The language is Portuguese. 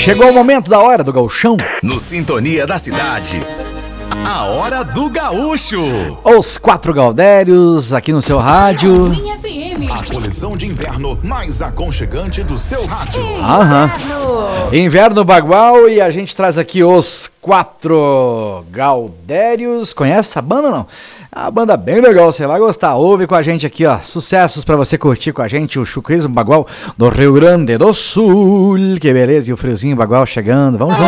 Chegou o momento da hora do gauchão. No Sintonia da Cidade, a hora do gaúcho. Os 4 Gaudérios aqui no seu rádio. A coleção de inverno mais aconchegante do seu rádio. Aham. Inverno Bagual, e a gente traz aqui os 4 Gaudérios. Conhece essa banda ou não? A banda bem legal, você vai gostar. Ouve com a gente aqui, ó. Sucessos pra você curtir com a gente. O Chucrismo Bagual do Rio Grande do Sul. Que beleza, e o friozinho Bagual chegando. Vamos junto.